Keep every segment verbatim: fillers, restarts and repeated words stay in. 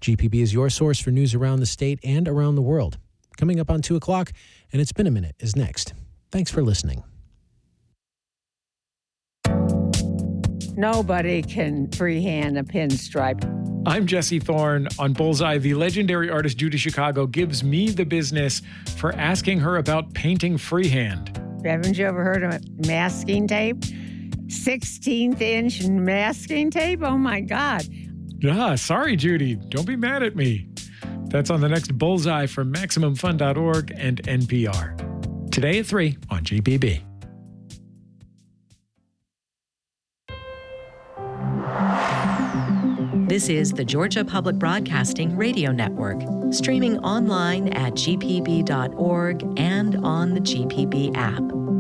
G P B is your source for news around the state and around the world. Coming up on two o'clock, and It's Been a Minute is next. Thanks for listening. Nobody can freehand a pinstripe. I'm Jesse Thorne. On Bullseye, the legendary artist Judy Chicago gives me the business for asking her about painting freehand. Haven't you ever heard of masking tape? sixteenth inch masking tape? Oh, my God. Ah, sorry, Judy. Don't be mad at me. That's on the next Bullseye from Maximum Fun dot org and N P R. Today at three on G P B. This is the Georgia Public Broadcasting Radio Network, streaming online at G P B dot org and on the G P B app.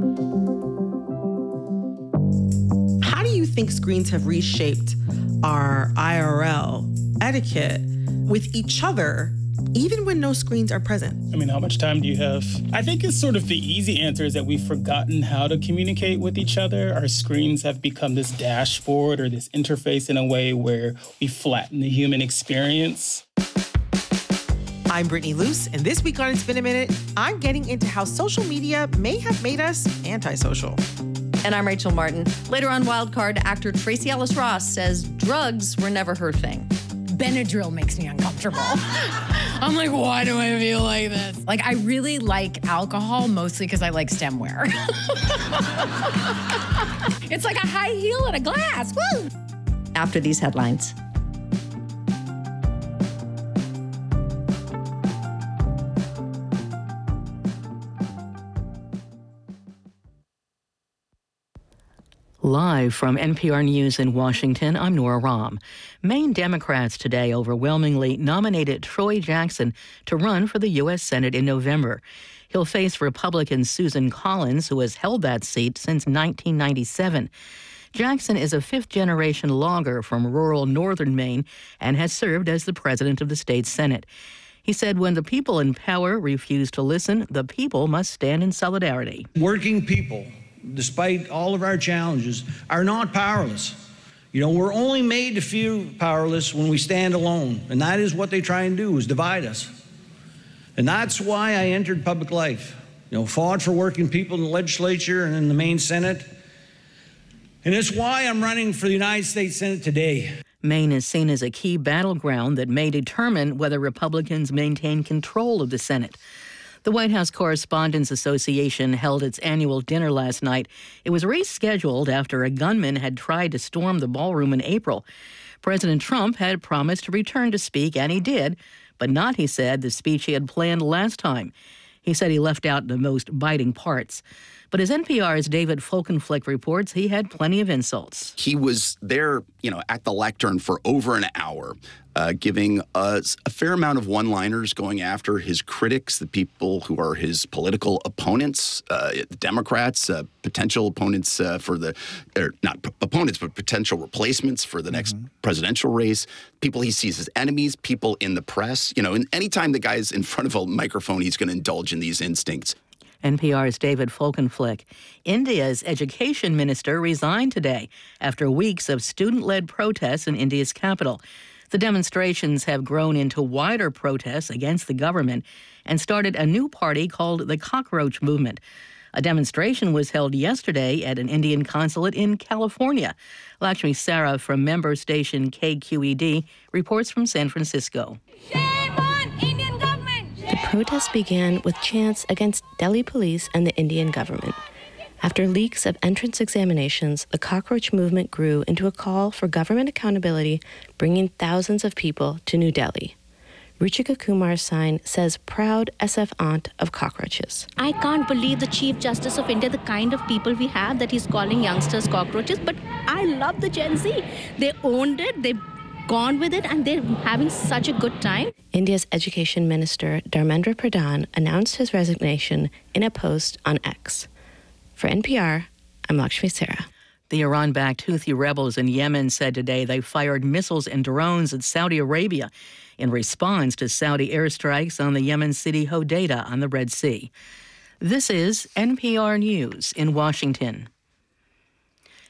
How do you think screens have reshaped our I R L etiquette with each other, even when no screens are present? I mean, how much time do you have? I think it's sort of the easy answer is that we've forgotten how to communicate with each other. Our screens have become this dashboard or this interface in a way where we flatten the human experience. I'm Brittany Luce, and this week on It's Been a Minute, I'm getting into how social media may have made us antisocial. And I'm Rachel Martin. Later on Wildcard, actor Tracy Ellis Ross says drugs were never her thing. Benadryl makes me uncomfortable. I'm like, why do I feel like this? Like, I really like alcohol, mostly because I like stemware. It's like a high heel and a glass. Woo! After these headlines. Live from N P R News in Washington, I'm Nora Rahm. Maine Democrats today overwhelmingly nominated Troy Jackson to run for the U S Senate in November. He'll face Republican Susan Collins, who has held that seat since nineteen ninety-seven. Jackson is a fifth-generation logger from rural northern Maine and has served as the president of the state Senate. He said when the people in power refuse to listen, the people must stand in solidarity. Working people, despite all of our challenges, are not powerless. You know, we're only made to feel powerless when we stand alone, and that is what they try and do, is divide us. And that's why I entered public life. You know, fought for working people in the legislature and in the Maine Senate. And it's why I'm running for the United States Senate today. Maine is seen as a key battleground that may determine whether Republicans maintain control of the Senate. The White House Correspondents Association held its annual dinner last night. It was rescheduled after a gunman had tried to storm the ballroom in April. President Trump had promised to return to speak, and he did, but not, he said, the speech he had planned last time. He said he left out the most biting parts. But as N P R's David Folkenflik reports, he had plenty of insults. He was there, you know, at the lectern for over an hour, uh, giving us a fair amount of one-liners going after his critics, the people who are his political opponents, uh, the Democrats, uh, potential opponents uh, for the, or not p- opponents, but potential replacements for the next mm-hmm. presidential race, people he sees as enemies, people in the press. You know, and anytime the guy's in front of a microphone, he's going to indulge in these instincts. N P R's David Folkenflik. India's education minister resigned today after weeks of student-led protests in India's capital. The demonstrations have grown into wider protests against the government and started a new party called the Cockroach Movement. A demonstration was held yesterday at an Indian consulate in California. Lakshmi Sarah from member station K Q E D reports from San Francisco. Shame on Indian government! The protest began with chants against Delhi police and the Indian government. After leaks of entrance examinations, the cockroach movement grew into a call for government accountability, bringing thousands of people to New Delhi. Ruchika Kumar's sign says, "Proud S F aunt of cockroaches." I can't believe the Chief Justice of India, the kind of people we have, that he's calling youngsters cockroaches. But I love the Gen Z. They owned it, they've gone with it, and they're having such a good time. India's Education Minister Dharmendra Pradhan announced his resignation in a post on X. For N P R, I'm Lakshmi Sarah. The Iran-backed Houthi rebels in Yemen said today they fired missiles and drones at Saudi Arabia in response to Saudi airstrikes on the Yemen city Hodeidah on the Red Sea. This is N P R News in Washington.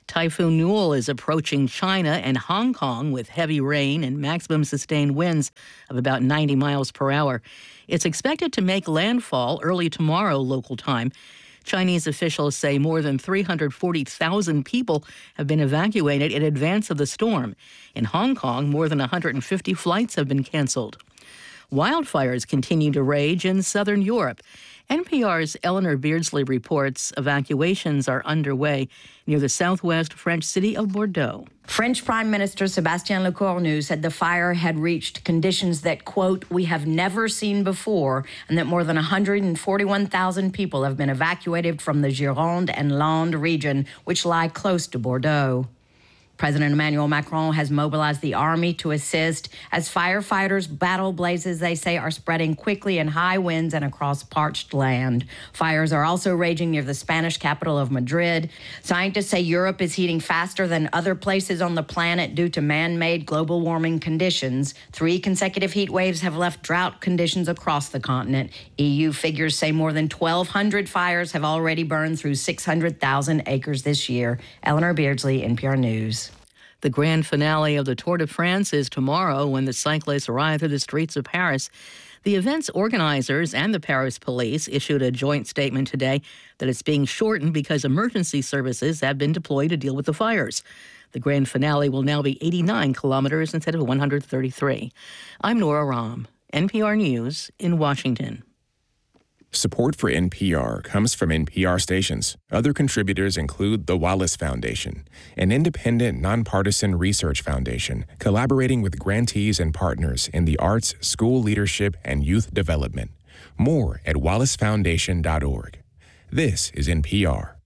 Typhoon Newell is approaching China and Hong Kong with heavy rain and maximum sustained winds of about ninety miles per hour. It's expected to make landfall early tomorrow local time. Chinese officials say more than three hundred forty thousand people have been evacuated in advance of the storm. In Hong Kong, more than one hundred fifty flights have been canceled. Wildfires continue to rage in southern Europe. N P R's Eleanor Beardsley reports evacuations are underway near the southwest French city of Bordeaux. French Prime Minister Sébastien Lecornu said the fire had reached conditions that, quote, we have never seen before, and that more than one hundred forty-one thousand people have been evacuated from the Gironde and Landes region, which lie close to Bordeaux. President Emmanuel Macron has mobilized the army to assist as firefighters battle blazes they say are spreading quickly in high winds and across parched land. Fires are also raging near the Spanish capital of Madrid. Scientists say Europe is heating faster than other places on the planet due to man-made global warming conditions. Three consecutive heat waves have left drought conditions across the continent. E U figures say more than twelve hundred fires have already burned through six hundred thousand acres this year. Eleanor Beardsley, N P R News. The grand finale of the Tour de France is tomorrow when the cyclists arrive through the streets of Paris. The event's organizers and the Paris police issued a joint statement today that it's being shortened because emergency services have been deployed to deal with the fires. The grand finale will now be eighty-nine kilometers instead of one hundred thirty-three. I'm Nora Rahm, N P R News in Washington. Support for N P R comes from N P R stations. Other contributors include the Wallace Foundation, an independent, nonpartisan research foundation collaborating with grantees and partners in the arts, school leadership, and youth development. More at wallace foundation dot org. This is N P R.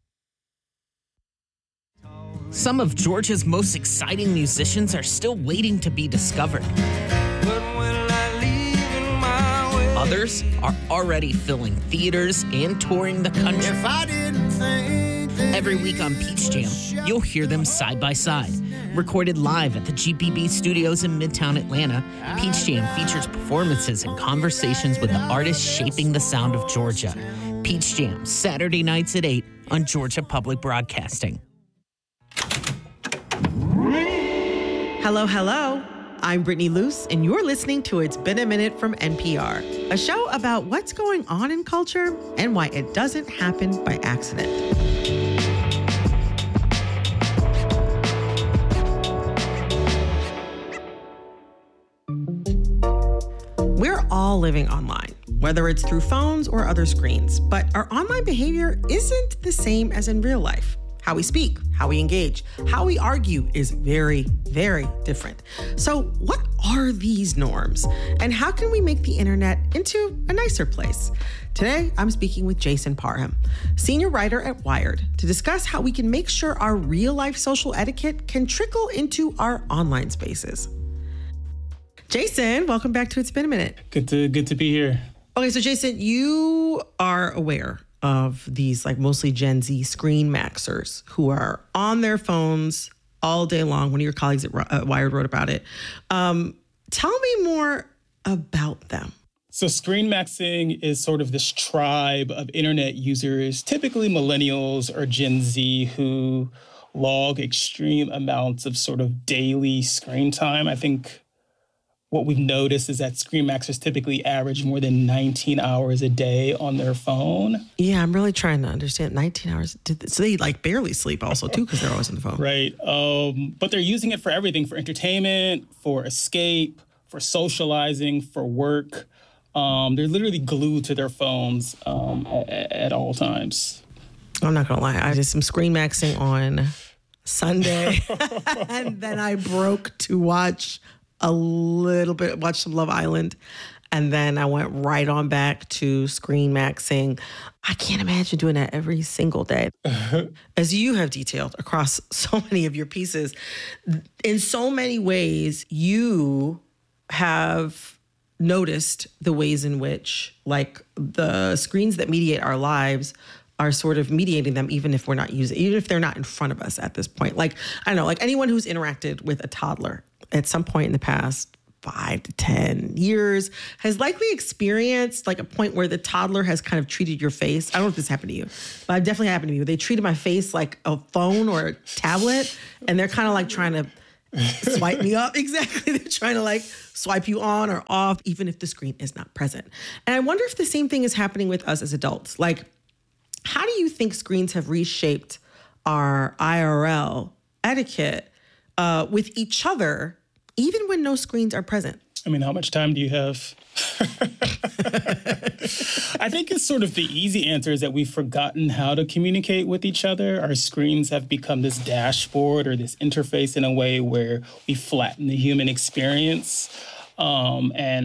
Some of Georgia's most exciting musicians are still waiting to be discovered. Others are already filling theaters and touring the country. If I didn't think Every week on Peach Jam, you'll hear them side by side. Recorded live at the G P B studios in Midtown Atlanta, Peach Jam features performances and conversations with the artists shaping the sound of Georgia. Peach Jam, Saturday nights at eight on Georgia Public Broadcasting. Hello, hello. I'm Brittany Luce, and you're listening to It's Been a Minute from N P R, a show about what's going on in culture and why it doesn't happen by accident. We're all living online, whether it's through phones or other screens, but our online behavior isn't the same as in real life. How we speak, how we engage, how we argue is very, very different. So what are these norms? And how can we make the internet into a nicer place? Today, I'm speaking with Jason Parham, senior writer at Wired, to discuss how we can make sure our real-life social etiquette can trickle into our online spaces. Jason, welcome back to It's Been a Minute. Good to good to be here. Okay, so Jason, you are aware of these like mostly Gen Z screen maxers who are on their phones all day long. One of your colleagues at uh, Wired wrote about it. Um, tell me more about them. So screen maxing is sort of this tribe of internet users, typically millennials or Gen Z, who log extreme amounts of sort of daily screen time. I think what we've noticed is that screen maxers typically average more than nineteen hours a day on their phone. Yeah, I'm really trying to understand. nineteen hours. So they like barely sleep also too because they're always on the phone. Right. Um, but they're using it for everything, for entertainment, for escape, for socializing, for work. Um, they're literally glued to their phones um, at, at all times. I'm not going to lie. I did some screen maxing on Sunday and then I broke to watch a little bit, watched some Love Island, and then I went right on back to screen maxing. I can't imagine doing that every single day. As you have detailed across so many of your pieces, in so many ways, you have noticed the ways in which, like, the screens that mediate our lives are sort of mediating them, even if we're not using, even if they're not in front of us at this point. Like, I don't know, like anyone who's interacted with a toddler at some point in the past five to ten years has likely experienced like a point where the toddler has kind of treated your face. I don't know if this happened to you, but it definitely happened to me. They treated my face like a phone or a tablet, and they're kind of like trying to swipe me up. Exactly. They're trying to like swipe you on or off, even if the screen is not present. And I wonder if the same thing is happening with us as adults. Like, how do you think screens have reshaped our I R L etiquette uh, with each other, even when no screens are present? I mean, how much time do you have? I think it's sort of the easy answer is that we've forgotten how to communicate with each other. Our screens have become this dashboard or this interface in a way where we flatten the human experience. Um, and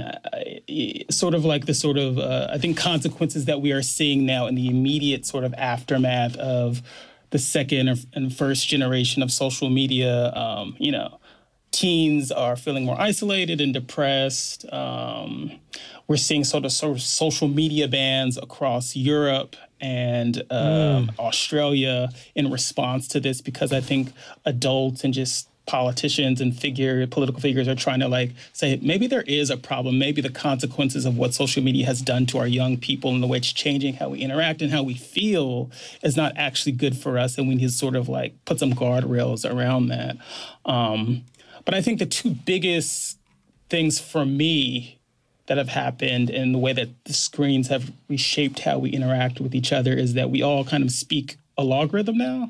uh, sort of like the sort of, uh, I think, consequences that we are seeing now in the immediate sort of aftermath of the second and first generation of social media. Um, you know, teens are feeling more isolated and depressed. Um, we're seeing sort of, sort of social media bans across Europe and um, mm. Australia in response to this, because I think adults and just politicians and figure political figures are trying to like say maybe there is a problem. Maybe the consequences of what social media has done to our young people and the way it's changing how we interact and how we feel is not actually good for us, and we need to sort of like put some guardrails around that. Um, but I think the two biggest things for me that have happened in the way that the screens have reshaped how we interact with each other is that we all kind of speak a logarithm now.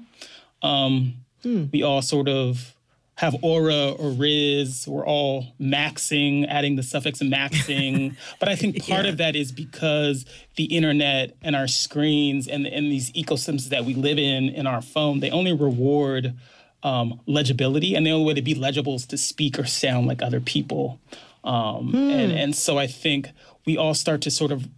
Um, hmm. We all sort of have aura or riz. We're all maxing, adding the suffix maxing. But I think part yeah. of that is because the internet and our screens and, and these ecosystems that we live in in our phone, they only reward um, legibility. And the only way to be legible is to speak or sound like other people. Um, hmm. and, and so I think we all start to sort of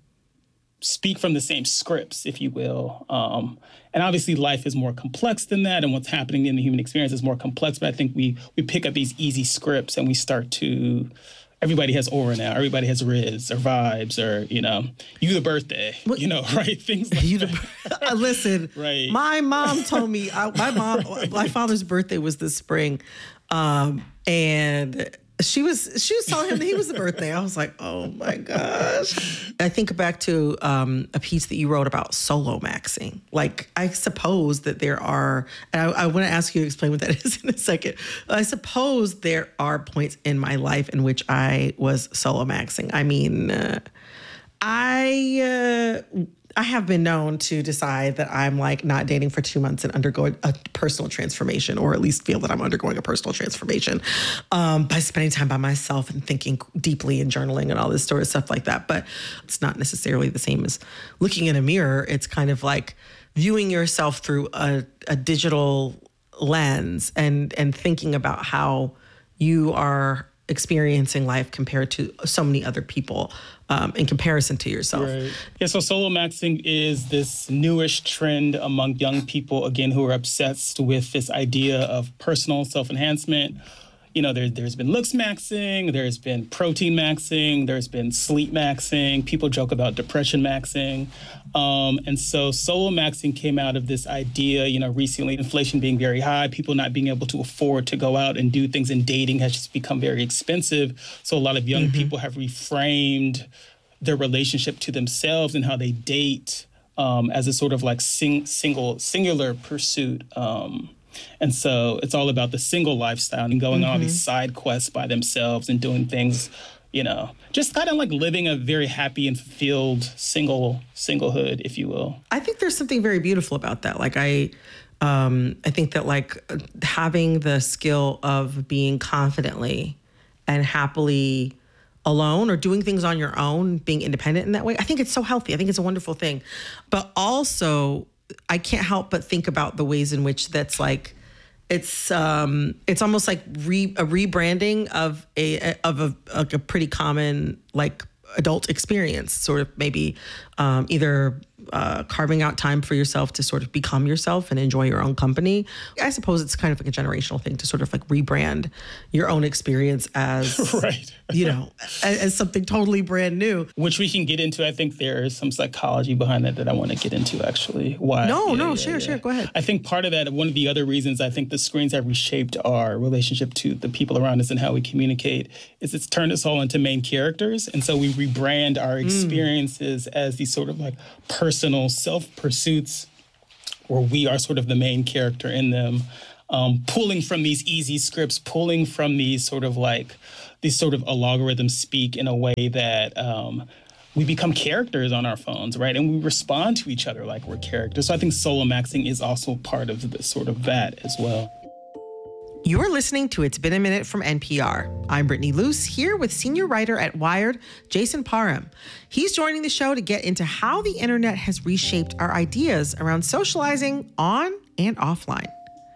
speak from the same scripts, if you will. Um, and obviously life is more complex than that, and what's happening in the human experience is more complex, but I think we we pick up these easy scripts and we start to, everybody has aura now, everybody has riz or vibes or, you know, you the birthday, what? you know, right? Things like you that. The, listen, right. my mom told me, I, my mom, my father's birthday was this spring, um, and She was she was telling him that he was the birthday. I was like, oh my gosh. I think back to um, a piece that you wrote about solo maxing. Like, I suppose that there are, and I, I want to ask you to explain what that is in a second. I suppose there are points in my life in which I was solo maxing. I mean, uh, I uh, I have been known to decide that I'm like not dating for two months and undergoing a personal transformation, or at least feel that I'm undergoing a personal transformation um, by spending time by myself and thinking deeply and journaling and all this sort of stuff like that. But it's not necessarily the same as looking in a mirror. It's kind of like viewing yourself through a, a digital lens and and thinking about how you are experiencing life compared to so many other people um, in comparison to yourself. Right. Yeah, so solo maxing is this newish trend among young people, again, who are obsessed with this idea of personal self-enhancement. You know, there, there's been looks maxing, there's been protein maxing, there's been sleep maxing. People joke about depression maxing. Um, and so solo maxing came out of this idea, you know, recently, inflation being very high, people not being able to afford to go out and do things, and dating has just become very expensive. So a lot of young mm-hmm. people have reframed their relationship to themselves and how they date um, as a sort of like sing, single, singular pursuit. Um, And so it's all about the single lifestyle and going mm-hmm. on all these side quests by themselves and doing things, you know, just kind of like living a very happy and fulfilled single singlehood, if you will. I think there's something very beautiful about that. Like I, um, I think that like having the skill of being confidently and happily alone or doing things on your own, being independent in that way, I think it's so healthy. I think it's a wonderful thing. But also, I can't help but think about the ways in which that's like, it's um, it's almost like re, a rebranding of a of a, like a pretty common like adult experience, sort of maybe um, either uh, carving out time for yourself to sort of become yourself and enjoy your own company. I suppose it's kind of like a generational thing to sort of like rebrand your own experience as, right. you know, as, as something totally brand new. Which we can get into. I think there is some psychology behind that that I want to get into, actually. Why? No, yeah, no, yeah, share, yeah. share. Go ahead. I think part of that, one of the other reasons I think the screens have reshaped our relationship to the people around us and how we communicate is it's turned us all into main characters. And so we rebrand our experiences mm. as these sort of like personal self-pursuits where we are sort of the main character in them, um, pulling from these easy scripts, pulling from these sort of like, these sort of algorithms speak in a way that um, we become characters on our phones, right? And we respond to each other like we're characters. So I think solo maxing is also part of the sort of that as well. You're listening to It's Been a Minute from N P R. I'm Brittany Luce, here with senior writer at Wired, Jason Parham. He's joining the show to get into how the internet has reshaped our ideas around socializing on and offline.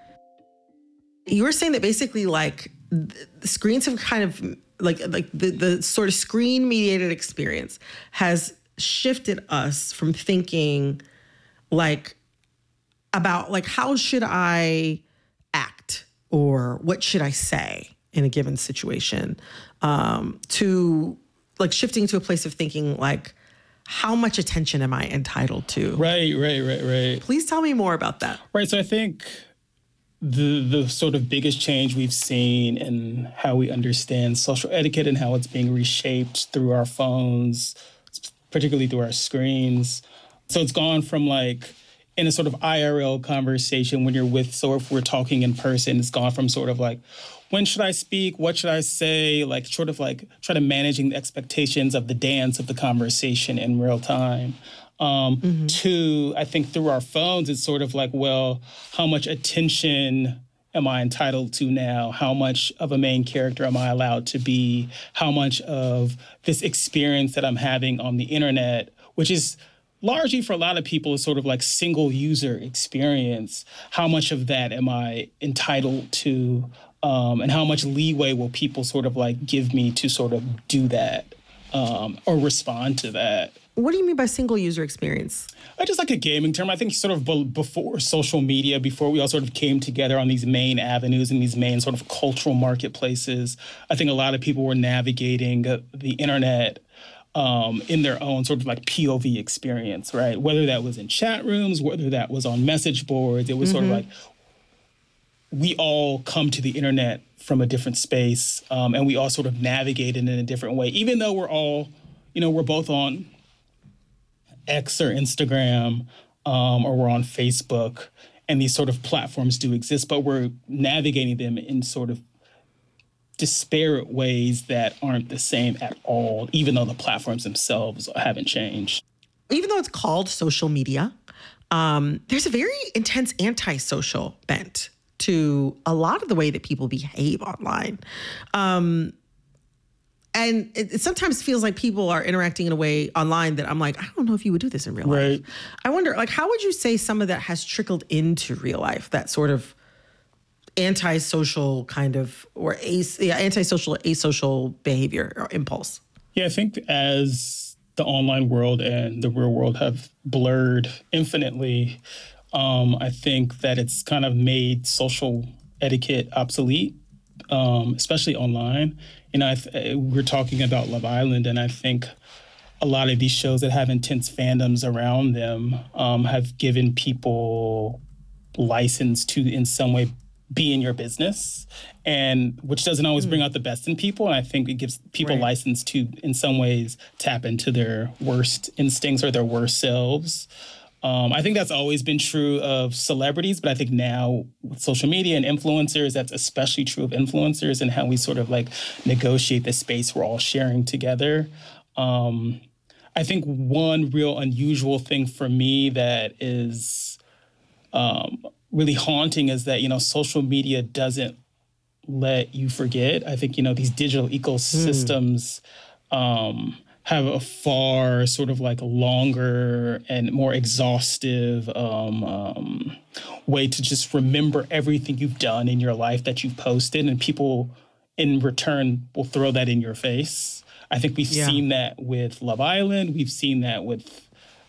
You were saying that basically, like, the screens have kind of, like, like the, the sort of screen-mediated experience has shifted us from thinking, like, about, like, how should I act? Or what should I say in a given situation, um, to like shifting to a place of thinking like, how much attention am I entitled to? Right, right, right, right. Please tell me more about that. Right, so I think the the sort of biggest change we've seen in how we understand social etiquette and how it's being reshaped through our phones, particularly through our screens. So it's gone from like, in a sort of I R L conversation when you're with, so if we're talking in person, it's gone from sort of like, when should I speak? What should I say? Like sort of like try to managing the expectations of the dance of the conversation in real time. Um, mm-hmm. To, I think through our phones, it's sort of like, well, how much attention am I entitled to now? How much of a main character am I allowed to be? How much of this experience that I'm having on the internet, which is largely for a lot of people is sort of like single user experience. How much of that am I entitled to? Um, and how much leeway will people sort of like give me to sort of do that um, or respond to that? What do you mean by single user experience? I just like a gaming term. I think sort of be- before social media, before we all sort of came together on these main avenues and these main sort of cultural marketplaces, I think a lot of people were navigating uh, the internet Um, in their own sort of like P O V experience, right? Whether that was in chat rooms, whether that was on message boards, it was mm-hmm. sort of like we all come to the internet from a different space um, and we all sort of navigate it in a different way, even though we're all, you know, we're both on X or Instagram um, or we're on Facebook and these sort of platforms do exist, but we're navigating them in sort of disparate ways that aren't the same at all, even though the platforms themselves haven't changed. Even though it's called social media, um, there's a very intense antisocial bent to a lot of the way that people behave online. Um, and it, it sometimes feels like people are interacting in a way online that I'm like, I don't know if you would do this in real right. life. I wonder, like, how would you say some of that has trickled into real life, that sort of antisocial kind of, or as, yeah, antisocial, asocial behavior or impulse? Yeah, I think as the online world and the real world have blurred infinitely, um, I think that it's kind of made social etiquette obsolete, um, especially online. You know, I th- we're talking about Love Island, and I think a lot of these shows that have intense fandoms around them um, have given people license to, in some way, be in your business, and which doesn't always bring out the best in people. And I think it gives people right. license to, in some ways, tap into their worst instincts or their worst selves. Um, I think that's always been true of celebrities, but I think now with social media and influencers, that's especially true of influencers and how we sort of like negotiate the space we're all sharing together. Um, I think one real unusual thing for me that is um, really haunting is that, you know, social media doesn't let you forget. I think, you know, these digital ecosystems mm. um, have a far sort of like longer and more exhaustive um, um, way to just remember everything you've done in your life that you've posted, and people in return will throw that in your face. I think we've yeah. seen that with Love Island. We've seen that with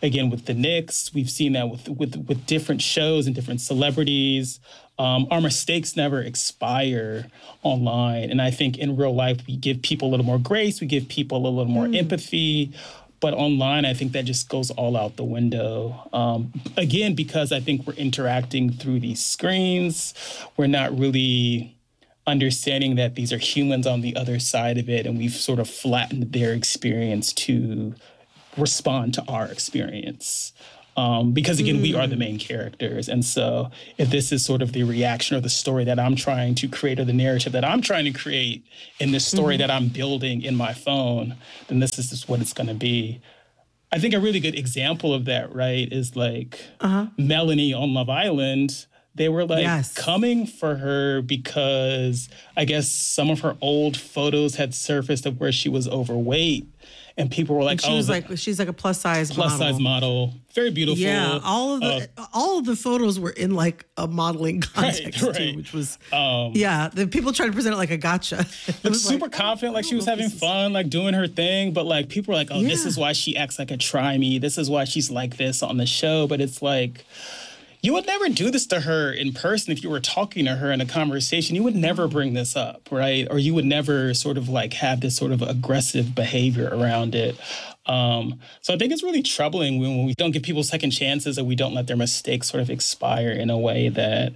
again, with the Knicks. We've seen that with with, with different shows and different celebrities. Um, our mistakes never expire online. And I think in real life, we give people a little more grace. We give people a little more mm. empathy. But online, I think that just goes all out the window. Um, again, because I think we're interacting through these screens. We're not really understanding that these are humans on the other side of it. And we've sort of flattened their experience to respond to our experience. Um, because, again, mm. we are the main characters. And so if this is sort of the reaction or the story that I'm trying to create or the narrative that I'm trying to create in this story mm-hmm. that I'm building in my phone, then this is just what it's going to be. I think a really good example of that, right, is like uh-huh. Melanie on Love Island. They were like yes. coming for her because I guess some of her old photos had surfaced of where she was overweight. And people were like, and she oh, was the, like, she's like a plus size plus model. size model. Very beautiful. Yeah, all of the uh, all of the photos were in like a modeling context right, right. too, which was um, yeah. The people tried to present it like a gotcha. It was super like, confident, like she was having fun, like doing her thing. But like people were like, oh, yeah. this is why she acts like a try me. This is why she's like this on the show. But it's like, you would never do this to her in person if you were talking to her in a conversation. You would never bring this up, right? Or you would never sort of like have this sort of aggressive behavior around it. Um, so I think it's really troubling when, when we don't give people second chances and we don't let their mistakes sort of expire in a way that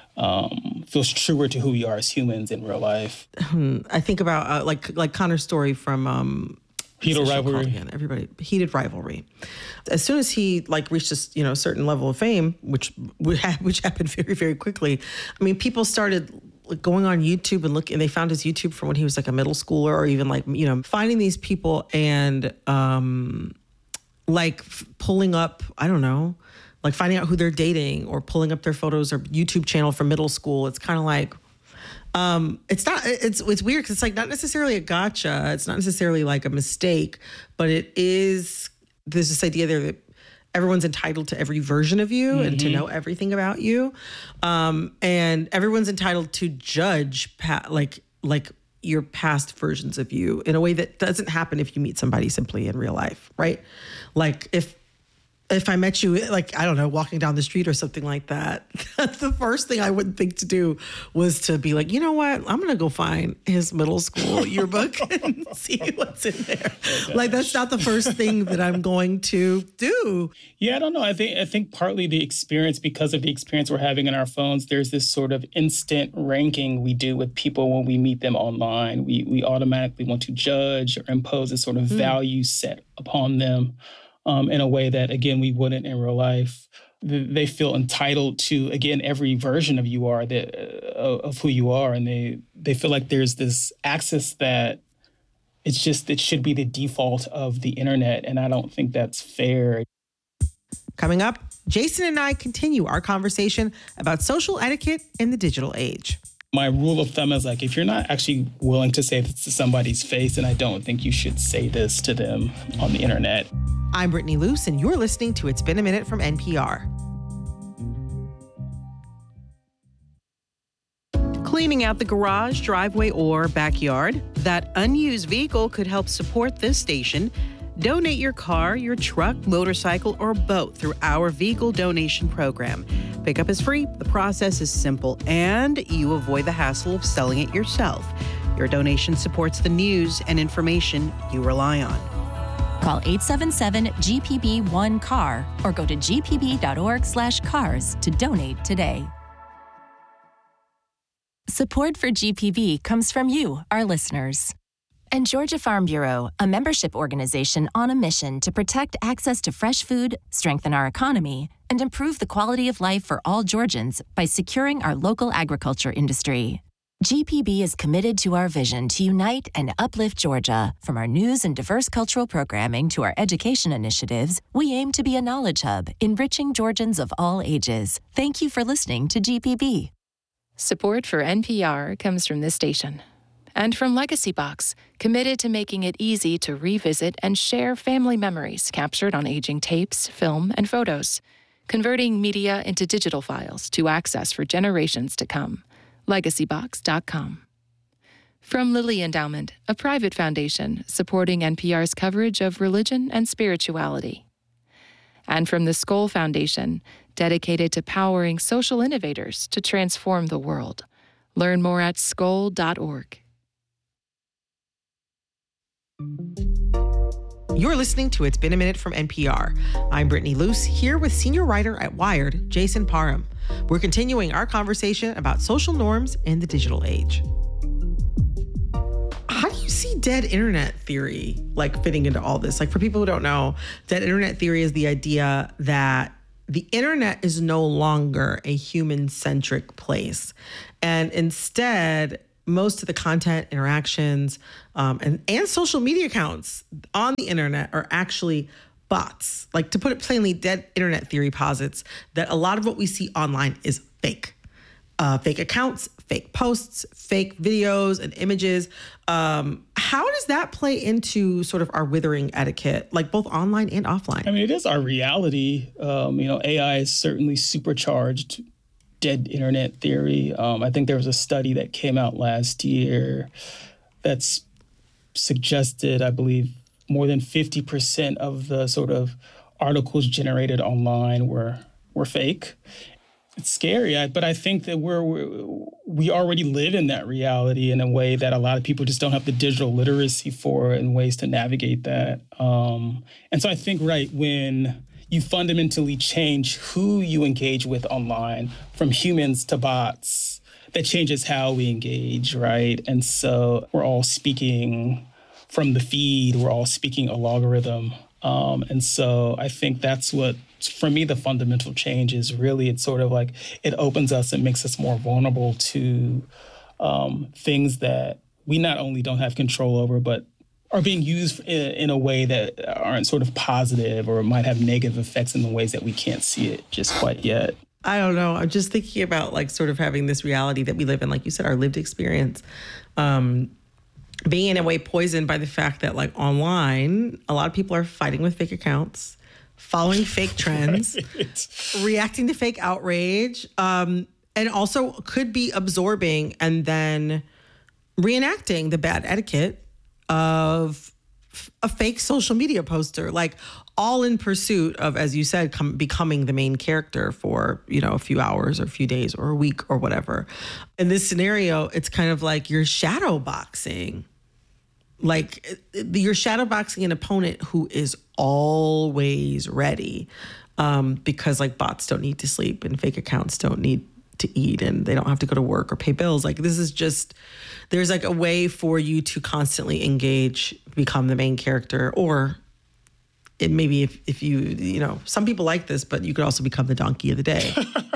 um, feels truer to who we are as humans in real life. I think about uh, like like Connor's story from... Um Heated rivalry. Again? Everybody, heated rivalry. As soon as he like reached a you know certain level of fame, which which happened very very quickly. I mean, people started going on YouTube and looking. And they found his YouTube from when he was like a middle schooler, or even like you know finding these people and um, like f- pulling up. I don't know, like finding out who they're dating or pulling up their photos or YouTube channel from middle school. It's kind of like. Um, it's not, it's, it's weird because it's like not necessarily a gotcha. It's not necessarily like a mistake, but it is, there's this idea there that everyone's entitled to every version of you mm-hmm. and to know everything about you. Um, and everyone's entitled to judge pa- like, like your past versions of you in a way that doesn't happen if you meet somebody simply in real life, right? Like if, If I met you, like, I don't know, walking down the street or something like that, the first thing I would think to do was to be like, you know what? I'm going to go find his middle school yearbook and see what's in there. Oh, like, that's not the first thing that I'm going to do. Yeah, I don't know. I think I think partly the experience, because of the experience we're having in our phones, there's this sort of instant ranking we do with people when we meet them online. We, we automatically want to judge or impose a sort of mm. value set upon them. Um, in a way that, again, we wouldn't in real life. They feel entitled to, again, every version of you are, that, uh, of who you are. And they, they feel like there's this access that it's just, it should be the default of the internet. And I don't think that's fair. Coming up, Jason and I continue our conversation about social etiquette in the digital age. My rule of thumb is like, if you're not actually willing to say this to somebody's face, then I don't think you should say this to them on the internet. I'm Brittany Luce, and you're listening to It's Been a Minute from N P R. Cleaning out the garage, driveway, or backyard? That unused vehicle could help support this station. Donate your car, your truck, motorcycle, or boat through our vehicle donation program. Pickup is free, the process is simple, and you avoid the hassle of selling it yourself. Your donation supports the news and information you rely on. Call eight seven seven G P B one C A R or go to g p b dot org slash cars to donate today. Support for G P B comes from you, our listeners. And Georgia Farm Bureau, a membership organization on a mission to protect access to fresh food, strengthen our economy, and improve the quality of life for all Georgians by securing our local agriculture industry. G P B is committed to our vision to unite and uplift Georgia. From our news and diverse cultural programming to our education initiatives, we aim to be a knowledge hub, enriching Georgians of all ages. Thank you for listening to G P B. Support for N P R comes from this station. And from Legacy Box, committed to making it easy to revisit and share family memories captured on aging tapes, film, and photos, converting media into digital files to access for generations to come. legacy box dot com. From Lilly Endowment, a private foundation supporting N P R's coverage of religion and spirituality. and from the Skoll Foundation, dedicated to powering social innovators to transform the world. Learn more at skoll dot org. You're listening to It's Been a Minute from N P R. I'm Brittany Luce, here with senior writer at Wired, Jason Parham. We're continuing our conversation about social norms in the digital age. How do you see dead internet theory like fitting into all this? Like, for people who don't know, dead internet theory is the idea that the internet is no longer a human-centric place. And instead, most of the content, interactions, um, and, and social media accounts on the internet are actually bots. Like, to put it plainly, dead internet theory posits that a lot of what we see online is fake. Uh, fake accounts, fake posts, fake videos and images. Um, how does that play into sort of our withering etiquette, like both online and offline? I mean, it is our reality. Um, you know, A I is certainly supercharged dead internet theory. Um, I think there was a study that came out last year that's suggested, I believe, more than fifty percent of the sort of articles generated online were were fake. It's scary, I, but I think that we're, we're we already live in that reality in a way that a lot of people just don't have the digital literacy for and ways to navigate that. Um, and so I think, right, when you fundamentally change who you engage with online, from humans to bots, that changes how we engage, right? And so we're all speaking from the feed, we're all speaking a logarithm. Um, and so I think that's what, for me, the fundamental change is really, it's sort of like it opens us and makes us more vulnerable to um, things that we not only don't have control over, but are being used in, in a way that aren't sort of positive or might have negative effects in the ways that we can't see it just quite yet. I don't know. I'm just thinking about like sort of having this reality that we live in, like you said, our lived experience. Um, being in a way poisoned by the fact that like online, a lot of people are fighting with fake accounts, following fake trends, right. reacting to fake outrage, um, and also could be absorbing and then reenacting the bad etiquette of a fake social media poster, like all in pursuit of, as you said, com- becoming the main character for, you know, a few hours or a few days or a week or whatever. In this scenario, it's kind of like you're shadow boxing. Like you're shadow boxing an opponent who is always ready, um, because like bots don't need to sleep and fake accounts don't need to eat and they don't have to go to work or pay bills. Like this is just, there's like a way for you to constantly engage, become the main character, or it maybe if, if you, you know, some people like this, but you could also become the donkey of the day.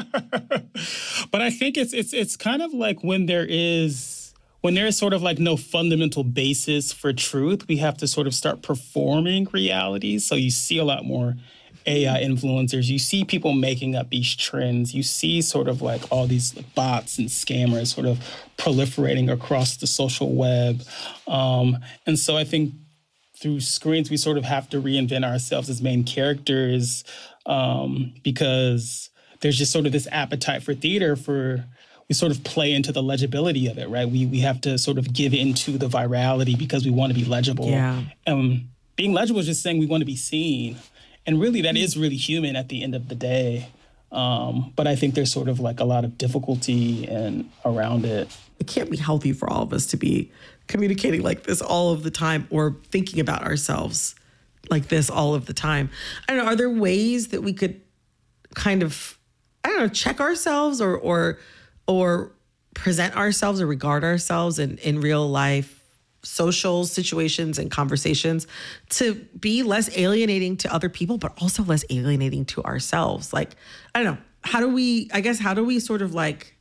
But I think it's it's it's kind of like when there is when there is sort of like no fundamental basis for truth, we have to sort of start performing reality. So you see a lot more A I influencers. You see people making up these trends. You see sort of like all these bots and scammers sort of proliferating across the social web. Um, and so I think through screens, we sort of have to reinvent ourselves as main characters, um, because there's just sort of this appetite for theater for, we sort of play into the legibility of it, right? We we have to sort of give into the virality because we want to be legible. Yeah. Um, being legible is just saying we want to be seen. And really, that is really human at the end of the day. Um, but I think there's sort of like a lot of difficulty and around it. It can't be healthy for all of us to be communicating like this all of the time or thinking about ourselves like this all of the time. I don't know, are there ways that we could kind of, I don't know, check ourselves or or or present ourselves or regard ourselves in, in real life social situations and conversations to be less alienating to other people, but also less alienating to ourselves? Like, I don't know, how do we, I guess, how do we sort of like,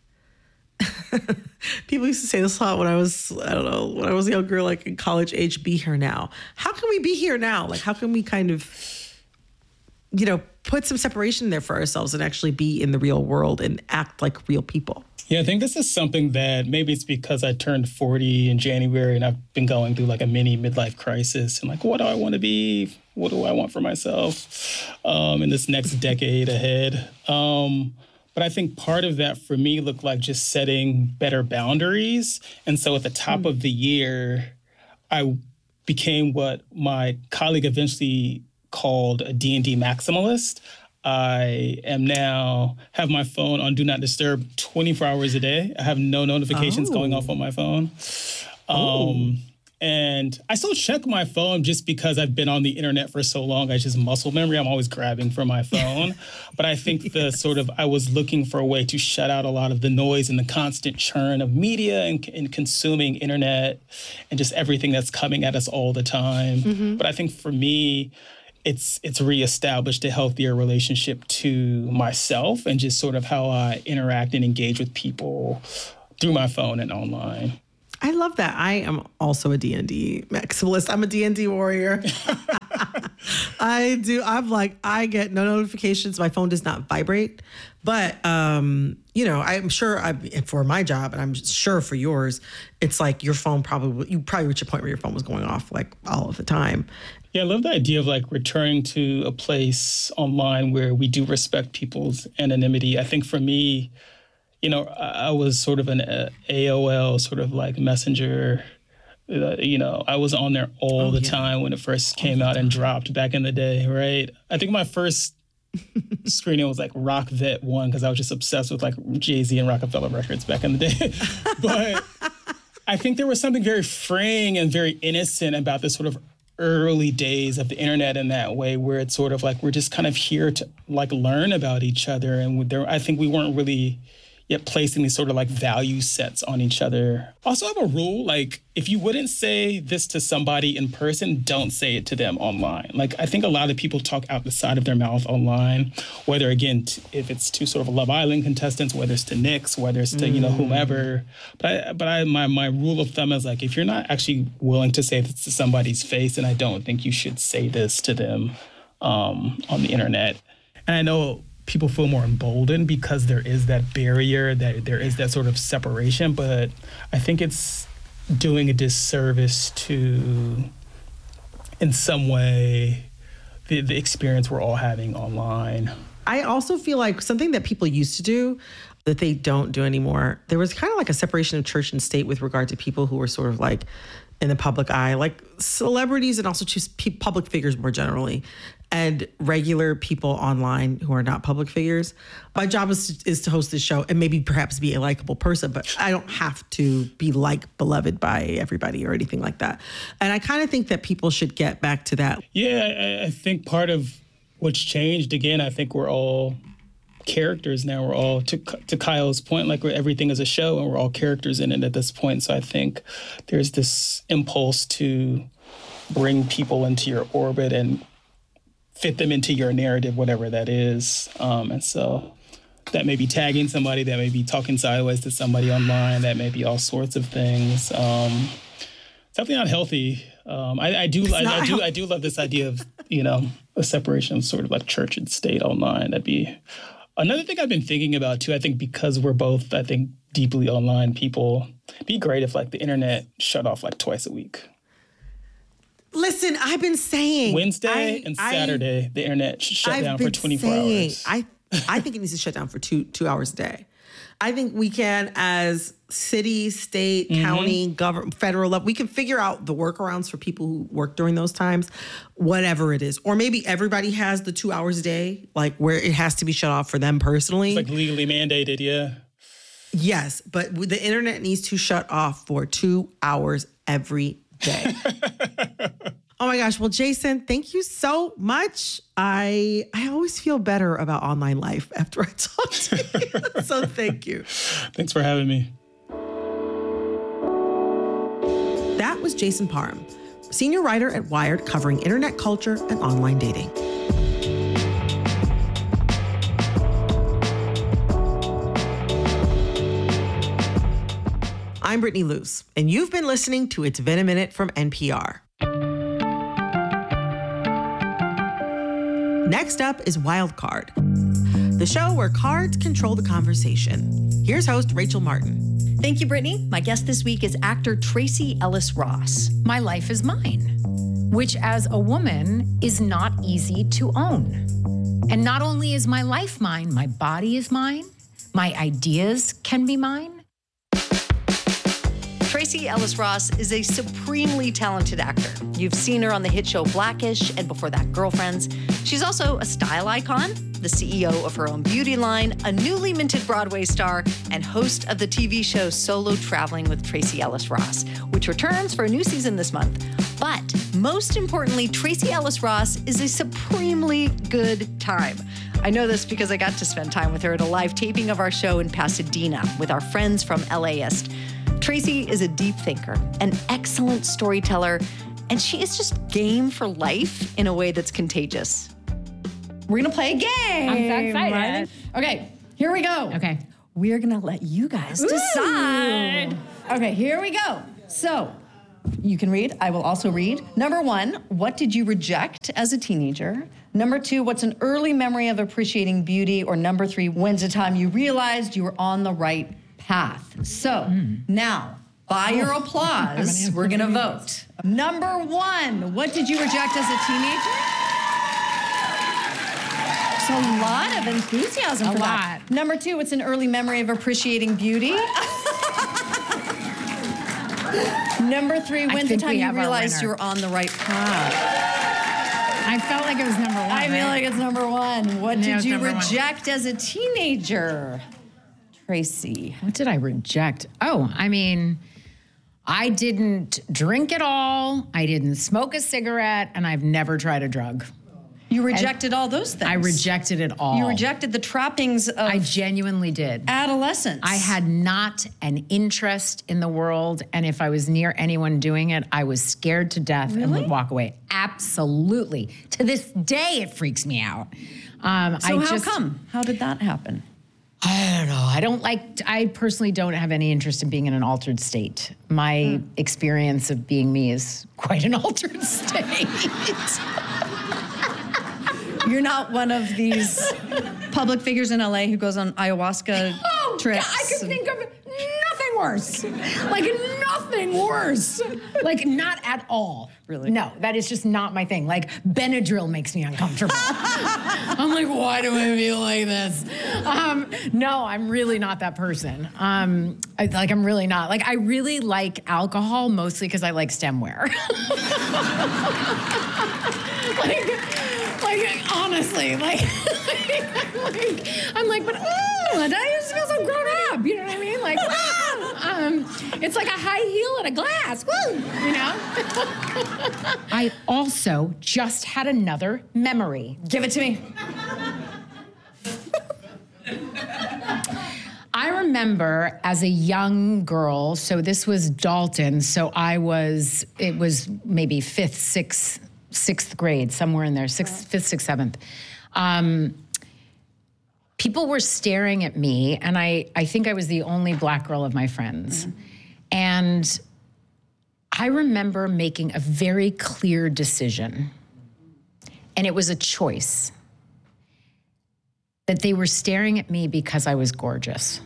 people used to say this a lot when I was, I don't know, when I was a young girl, like in college age, be here now. How can we be here now? Like, how can we kind of, you know, put some separation there for ourselves and actually be in the real world and act like real people? Yeah, I think this is something that maybe it's because I turned forty in January and I've been going through like a mini midlife crisis and like, what do I want to be? What do I want for myself um, in this next decade ahead? Um, but I think part of that for me looked like just setting better boundaries. And so at the top mm. of the year, I became what my colleague eventually called a D and D maximalist. I am now, have my phone on Do Not Disturb twenty-four hours a day. I have no notifications oh. going off on my phone. Oh. Um, and I still check my phone just because I've been on the internet for so long. I just muscle memory. I'm always grabbing for my phone. But I think the sort of, I was looking for a way to shut out a lot of the noise and the constant churn of media and, and consuming internet and just everything that's coming at us all the time. Mm-hmm. But I think for me, it's it's reestablished a healthier relationship to myself and just sort of how I interact and engage with people through my phone and online. I love that. I am also a D and D maximalist. I'm a D and D warrior. I do. I'm like, I get no notifications. My phone does not vibrate. But, um, you know, I'm sure I, for my job, and I'm sure for yours, it's like your phone probably, you probably reach a point where your phone was going off like all of the time. Yeah, I love the idea of like returning to a place online where we do respect people's anonymity. I think for me, you know, I was sort of an A O L sort of like messenger. Uh, you know, I was on there all oh, the yeah. time when it first came out and dropped back in the day, right? I think my first screening was like Rock Vet one because I was just obsessed with like Jay-Z and Rockefeller Records back in the day. But I think there was something very freeing and very innocent about this sort of early days of the internet in that way, where it's sort of like we're just kind of here to like learn about each other. And there, I think we weren't really yet placing these sort of like value sets on each other. Also, I have a rule, like if you wouldn't say this to somebody in person, don't say it to them online. Like I think a lot of people talk out the side of their mouth online, whether again, t- if it's to sort of Love Island contestants, whether it's to Knicks, whether it's to, mm. you know, whomever. But I, but I, my, my rule of thumb is like, if you're not actually willing to say this to somebody's face, then I don't think you should say this to them um, on the internet. And I know people feel more emboldened because there is that barrier, that there is that sort of separation. But I think it's doing a disservice to, in some way, the, the experience we're all having online. I also feel like something that people used to do that they don't do anymore, there was kind of like a separation of church and state with regard to people who were sort of like in the public eye, like celebrities and also just public figures more generally, and regular people online who are not public figures. My job is to, is to host this show and maybe perhaps be a likable person, but I don't have to be like beloved by everybody or anything like that. And I kind of think that people should get back to that. Yeah, I, I think part of what's changed, again, I think we're all characters now. We're all, to to Kyle's point, like we're, everything is a show and we're all characters in it at this point. So I think there's this impulse to bring people into your orbit and fit them into your narrative, whatever that is. Um, and so that may be tagging somebody, that may be talking sideways to somebody online, that may be all sorts of things. Um, it's definitely not healthy. Um, I, I do, I, I do, I do love this idea of, you know, a separation of sort of like church and state online. That'd be another thing I've been thinking about too. I think because we're both, I think, deeply online people, it'd be great if like the internet shut off like twice a week. Listen, I've been saying Wednesday I, and Saturday, I, the internet should shut I've down for twenty-four saying, hours. I, I think it needs to shut down for two two hours a day. I think we can, as city, state, mm-hmm. county, government, federal level, we can figure out the workarounds for people who work during those times, whatever it is. Or maybe everybody has the two hours a day, like where it has to be shut off for them personally. It's like legally mandated, yeah. Yes, but the internet needs to shut off for two hours every day. Oh my gosh. Well, Jason, thank you so much. I I always feel better about online life after I talk to you. So thank you. Thanks for having me. That was Jason Parham, senior writer at Wired, covering internet culture and online dating. I'm Brittany Luce, and you've been listening to It's Been a Minute from N P R. Next up is Wild Card, the show where cards control the conversation. Here's host Rachel Martin. Thank you, Brittany. My guest this week is actor Tracee Ellis Ross. My life is mine, which as a woman is not easy to own. And not only is my life mine, my body is mine, my ideas can be mine. Tracee Tracy Ellis Ross is a supremely talented actor. You've seen her on the hit show Blackish and before that, Girlfriends. She's also a style icon, the C E O of her own beauty line, a newly minted Broadway star, and host of the T V show Solo Traveling with Tracy Ellis Ross, which returns for a new season this month. But most importantly, Tracy Ellis Ross is a supremely good time. I know this because I got to spend time with her at a live taping of our show in Pasadena with our friends from L A ist. Tracy is a deep thinker, an excellent storyteller, and she is just game for life in a way that's contagious. We're gonna play a game. I'm so excited. Right? Okay, here we go. Okay. We're gonna let you guys Ooh. decide. Okay, here we go. So, you can read. I will also read. Number one, what did you reject as a teenager? Number two, what's an early memory of appreciating beauty? Or number three, when's the time you realized you were on the right path? So mm. now, by your applause, we're gonna vote. Number one, what did you reject as a teenager? There's a lot of enthusiasm a for lot. that. Number two, what's an early memory of appreciating beauty? Number three, when's the time you realized you were on the right path? I felt like it was number one. I feel right? like it's number one. What No, did it's you number one. reject as a teenager? Tracy. What did I reject? Oh, I mean, I didn't drink at all. I didn't smoke a cigarette, and I've never tried a drug. You rejected all those things. I rejected it all. You rejected the trappings of I genuinely did. adolescence. I had not an interest in the world, and if I was near anyone doing it, I was scared to death and Really? would walk away. Absolutely. To this day, it freaks me out. Um, So I how just, come? How did that happen? I don't know. I don't like, I personally don't have any interest in being in an altered state. My experience of being me is quite an altered state. You're not one of these public figures in L A who goes on ayahuasca Oh, trips. I could think of nothing worse. Like nothing worse. Like not at all. Really? No, that is just not my thing. Like Benadryl makes me uncomfortable. I'm like, why do I feel like this? Um, no, I'm really not that person. Um, I, like I'm really not. Like I really like alcohol mostly because I like stemware. like, like honestly, like, like I'm like, but oh, I just feel so grown up. You know what I mean? Like, wow. Um, it's like a high heel and a glass. Woo, you know. I also just had another memory. Give it to me. I remember as a young girl, so this was Dalton, so I was, it was maybe fifth, sixth, sixth grade, somewhere in there, sixth, fifth, sixth, seventh. Um, people were staring at me, and I, I think I was the only black girl of my friends. Mm-hmm. And I remember making a very clear decision, and it was a choice. That they were staring at me because I was gorgeous.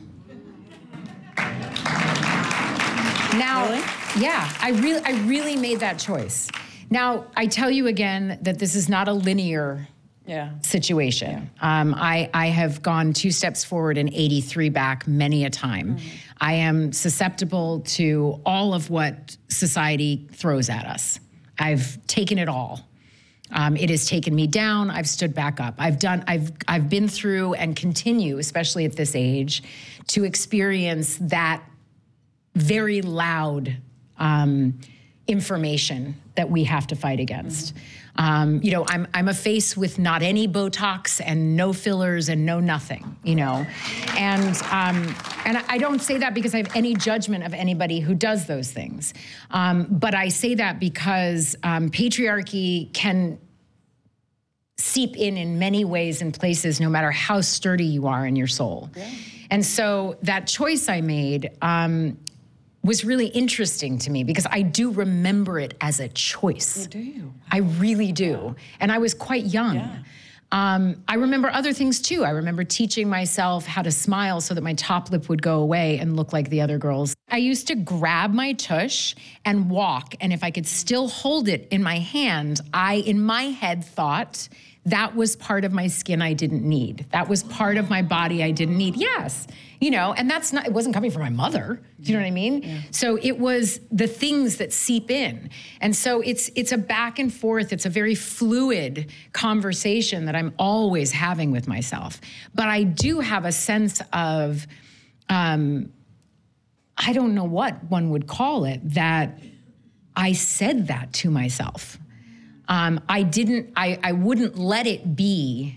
Now, Really? yeah, I really, I really made that choice. Now, I tell you again that this is not a linear Yeah. situation. Um, I, I have gone two steps forward and eighty-three back many a time. Mm-hmm. I am susceptible to all of what society throws at us. I've taken it all. Um, it has taken me down. I've stood back up. I've done. I've I've been through and continue, especially at this age, to experience that very loud um, information that we have to fight against. Mm-hmm. Um, you know, I'm I'm a face with not any Botox and no fillers and no nothing. You know, and um, and I don't say that because I have any judgment of anybody who does those things, um, but I say that because um, patriarchy can seep in in many ways and places, no matter how sturdy you are in your soul. Yeah. And so that choice I made um, was really interesting to me because I do remember it as a choice. You do? I really do. Yeah. And I was quite young. Yeah. Um, I remember other things too. I remember teaching myself how to smile so that my top lip would go away and look like the other girls. I used to grab my tush and walk, and if I could still hold it in my hand, I, in my head, thought that was part of my skin I didn't need. That was part of my body I didn't need. Yes. You know, and that's not, it wasn't coming from my mother. Do you know what I mean? Yeah. So it was the things that seep in. And so it's it's a back and forth. It's a very fluid conversation that I'm always having with myself. But I do have a sense of, um, I don't know what one would call it, that I said that to myself. Um, I didn't, I, I wouldn't let it be.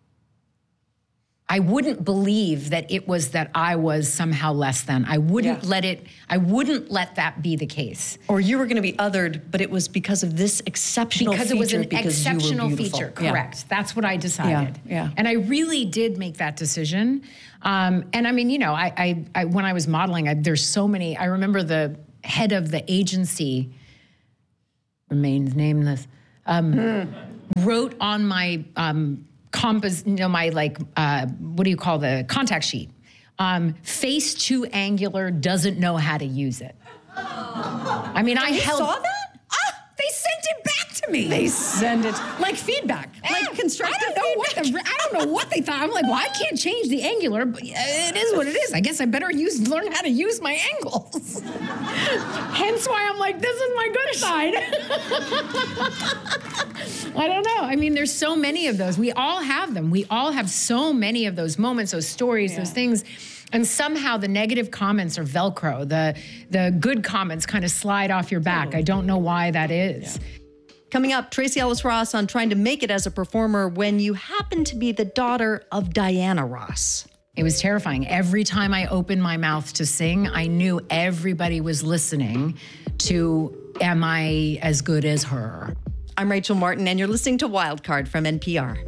I wouldn't believe that it was that I was somehow less than. I wouldn't Yeah. let it, I wouldn't let that be the case. Or you were going to be othered, but it was because of this exceptional Because feature. it was an because exceptional you were beautiful. feature, Yeah. correct. That's what I decided. Yeah, yeah. And I really did make that decision. Um, and I mean, you know, I, I, I when I was modeling, I, there's so many, I remember the head of the agency, remains nameless, um, wrote on my um, compos, you know, my like, uh, what do you call the contact sheet? Um, face too angular, doesn't know how to use it. I mean, I You held. saw that? Ah, they sent it back to me. They send it like feedback, like constructive I don't know what the, I don't know what they thought. I'm like, well, I can't change the angular, but it is what it is. I guess I better use learn how to use my angles. Hence why I'm like, this is my good side. I don't know. I mean, there's so many of those. We all have them. We all have so many of those moments, those stories, yeah. those things. And somehow the negative comments are Velcro. The the good comments kind of slide off your back. I don't know why that is. Yeah. Coming up, Tracee Ellis Ross on trying to make it as a performer when you happen to be the daughter of Diana Ross. It was terrifying. Every time I opened my mouth to sing, I knew everybody was listening to, am I as good as her? I'm Rachel Martin, and you're listening to Wildcard from N P R.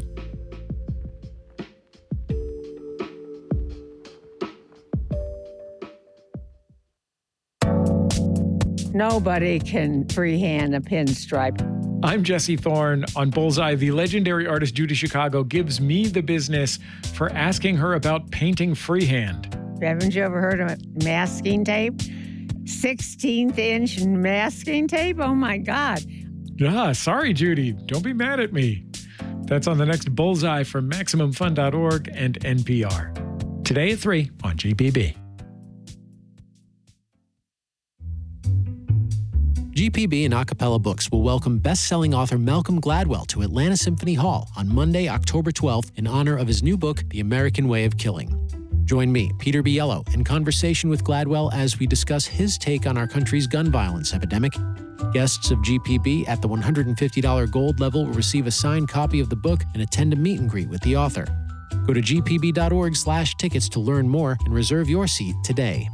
Nobody can freehand a pinstripe. I'm Jesse Thorne. On Bullseye, the legendary artist Judy Chicago gives me the business for asking her about painting freehand. Haven't you ever heard of masking tape? sixteenth inch masking tape? Oh my God. Ah, sorry, Judy. Don't be mad at me. That's on the next Bullseye from Maximum Fun dot org and N P R. Today at three on G P B. G P B and Acapella Books will welcome best-selling author Malcolm Gladwell to Atlanta Symphony Hall on Monday, October twelfth, in honor of his new book, The American Way of Killing. Join me, Peter Biello, in conversation with Gladwell as we discuss his take on our country's gun violence epidemic. Guests of G P B at the one hundred fifty dollars gold level will receive a signed copy of the book and attend a meet and greet with the author. Go to g p b dot org slash tickets to learn more and reserve your seat today.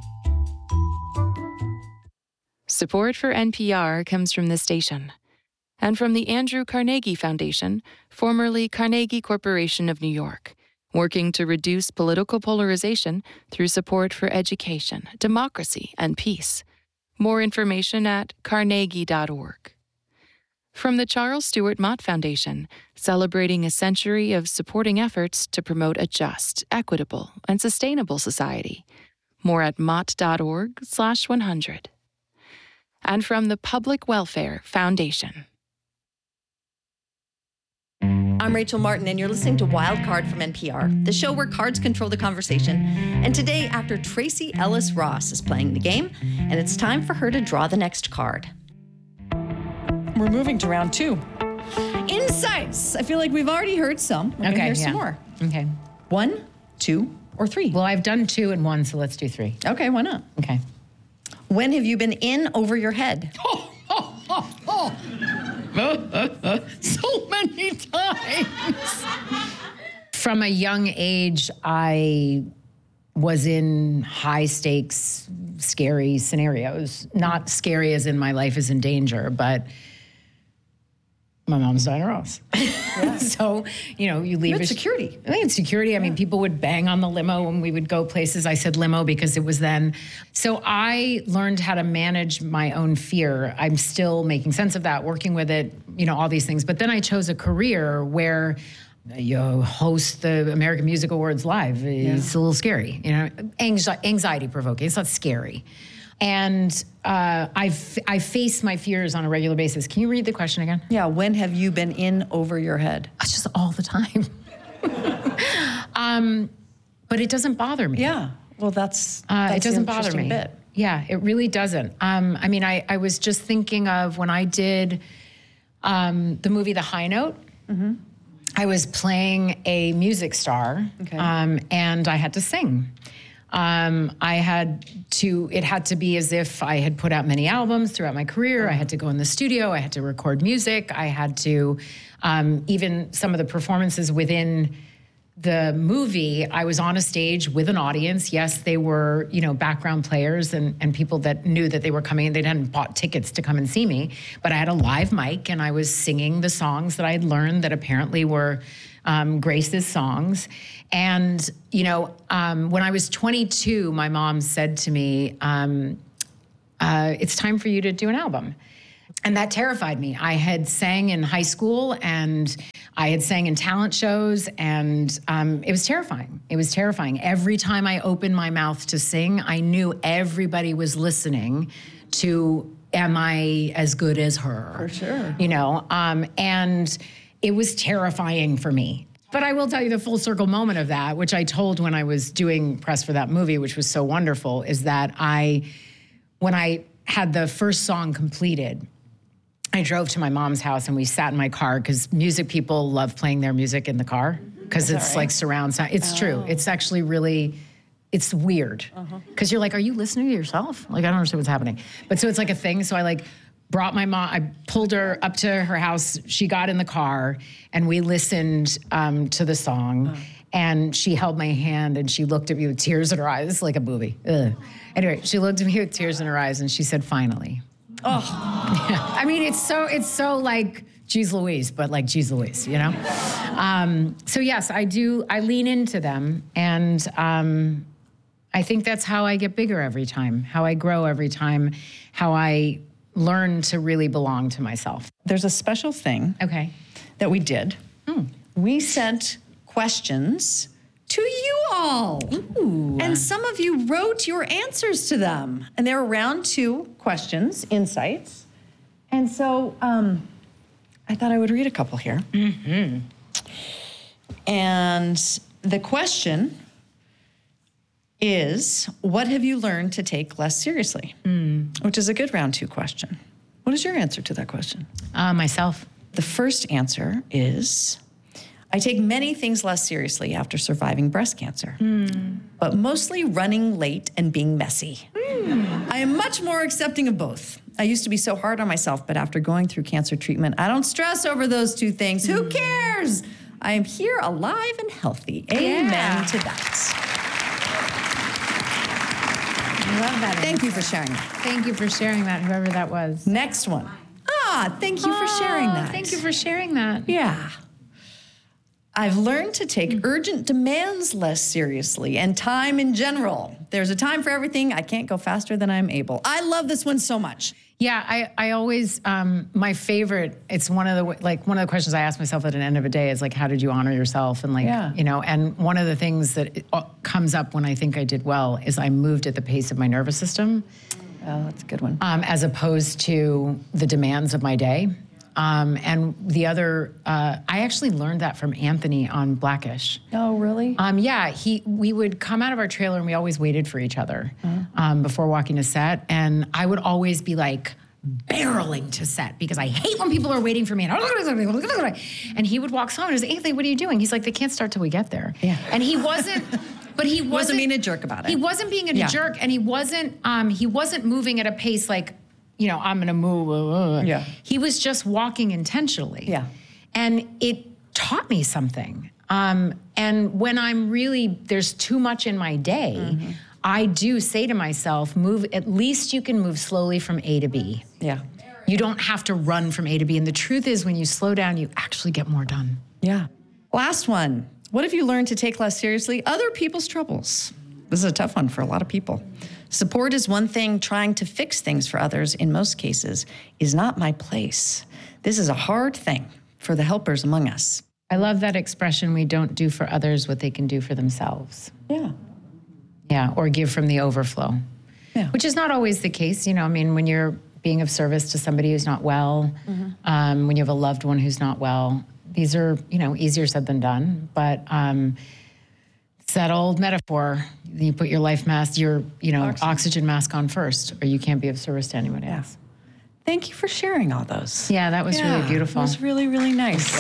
Support for N P R comes from this station and from the Andrew Carnegie Foundation, formerly Carnegie Corporation of New York, working to reduce political polarization through support for education, democracy, and peace. More information at carnegie dot org. From the Charles Stewart Mott Foundation, celebrating a century of supporting efforts to promote a just, equitable, and sustainable society. More at mott dot org slash one hundred. And from the Public Welfare Foundation. I'm Rachel Martin, and you're listening to Wildcard from N P R, the show where cards control the conversation. And today, actor Tracee Ellis Ross is playing the game, and it's time for her to draw the next card. We're moving to round two. Insights. I feel like we've already heard some. We're Okay, gonna hear yeah. some more. Okay. One, two, or three? Well, I've done two and one, so let's do three. Okay, why not? Okay. When have you been in over your head? Oh, oh, oh, oh. So many times. From a young age, I was in high stakes, scary scenarios. Not scary as in my life is in danger, but my mom's Diana Ross. Yeah. So, you know, you leave You had a- security. I had security. I mean, people would bang on the limo when we would go places. I said limo because it was then. So I learned how to manage my own fear. I'm still making sense of that, working with it, you know, all these things. But then I chose a career where you host the American Music Awards live. It's a little scary, you know, anxi- anxiety provoking. It's not scary. And uh, I f- I face my fears on a regular basis. Can you read the question again? Yeah, when have you been in over your head? It's just all the time. um, but it doesn't bother me. Yeah, well, that's, Uh, that's it doesn't the bother interesting me. bit. Yeah, it really doesn't. Um, I mean, I, I was just thinking of when I did um, the movie The High Note. Mm-hmm. I was playing a music star, Okay. um, and I had to sing. Um, I had to, it had to be as if I had put out many albums throughout my career. I had to go in the studio. I had to record music. I had to, um, even some of the performances within the movie, I was on a stage with an audience. Yes, they were, you know, background players and, and people that knew that they were coming in. They hadn't bought tickets to come and see me, but I had a live mic and I was singing the songs that I had learned that apparently were um, Grace's songs. And, you know, um, when I was twenty-two, my mom said to me, um, uh, it's time for you to do an album. And that terrified me. I had sang in high school and I had sang in talent shows, and um, it was terrifying. It was terrifying. Every time I opened my mouth to sing, I knew everybody was listening to, am I as good as her? For sure. You know, um, and it was terrifying for me. But I will tell you the full circle moment of that, which I told when I was doing press for that movie, which was so wonderful, is that I, when I had the first song completed, I drove to my mom's house and we sat in my car because music people love playing their music in the car because it's right? like surround sound. It's Oh. true. It's actually really, it's weird because you're like, are you listening to yourself? Like, I don't understand what's happening. But so it's like a thing. So I like brought my mom, I pulled her up to her house. She got in the car and we listened um, to the song. And she held my hand and she looked at me with tears in her eyes, like a movie. Ugh. Anyway, she looked at me with tears in her eyes and she said, finally. Oh, Yeah. I mean, it's so it's so like geez Louise, but like geez Louise, you know? Um, so yes, I do, I lean into them, and um, I think that's how I get bigger every time, how I grow every time, how I learn to really belong to myself. there's a special thing Okay. that we did. We sent questions to you all. Ooh. And some of you wrote your answers to them. And they were round two questions, insights. And so um, I thought I would read a couple here. Mm-hmm. And the question is, what have you learned to take less seriously? Mm. Which is a good round two question. What is your answer to that question? Uh, myself. The first answer is, I take many things less seriously after surviving breast cancer, Mm. but mostly running late and being messy. Mm. I am much more accepting of both. I used to be so hard on myself, but after going through cancer treatment, I don't stress over those two things. Who cares? I am here alive and healthy. Amen Yeah. to that. I love that. Thank you for sharing that. Thank you for sharing that, whoever that was. Next one. Ah, thank you for sharing Oh, that. Thank you for sharing that. Yeah. I've learned to take urgent demands less seriously and time in general. There's a time for everything. I can't go faster than I'm able. I love this one so much. Yeah, I, I always, um, my favorite, it's one of the, like, one of the questions I ask myself at the end of a day is like, how did you honor yourself? And like, Yeah. you know, and one of the things that it, uh, comes up when I think I did well is I moved at the pace of my nervous system. Oh, that's a good one. Um, as opposed to the demands of my day. Um, and the other, uh, I actually learned that from Anthony on Blackish. Oh, really? Um, yeah, he. We would come out of our trailer and we always waited for each other um, before walking to set. And I would always be like barreling to set because I hate when people are waiting for me. And, and he would walk home and I was like, Anthony, what are you doing? He's like, they can't start till we get there. Yeah. And he wasn't. But he wasn't, Wasn't being a jerk about it. He wasn't being a Yeah. jerk, and he wasn't. Um, he wasn't moving at a pace like, you know, I'm gonna move. Uh, uh. Yeah. He was just walking intentionally. Yeah. And it taught me something. Um, and when I'm really, there's too much in my day, Mm-hmm. I do say to myself, move, at least you can move slowly from A to B. Yeah. You don't have to run from A to B. And the truth is, when you slow down, you actually get more done. Yeah. Last one. What have you learned to take less seriously? Other people's troubles. This is a tough one for a lot of people. Support is one thing. Trying to fix things for others, in most cases, is not my place. This is a hard thing for the helpers among us. I love that expression, we don't do for others what they can do for themselves. Yeah. Yeah, or give from the overflow. Yeah. Which is not always the case. You know, I mean, when you're being of service to somebody who's not well, mm-hmm. um, when you have a loved one who's not well, these are, you know, easier said than done. But um, it's that old metaphor. You put your life mask, your, you know, oxygen. oxygen mask on first, or you can't be of service to anyone yeah. else. Thank you for sharing all those. Yeah, that was yeah, really beautiful. It was really, really nice.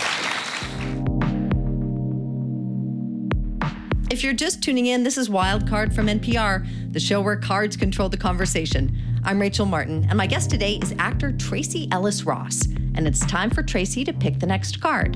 If you're just tuning in, this is Wild Card from N P R, the show where cards control the conversation. I'm Rachel Martin, and my guest today is actor Tracee Ellis Ross. And it's time for Tracee to pick the next card.